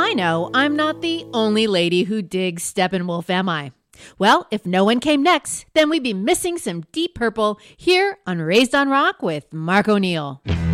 I know I'm not the only lady who digs Steppenwolf, am I? Well, if no one came next, then we'd be missing some Deep Purple here on Raised on Rock with Mark O'Neill.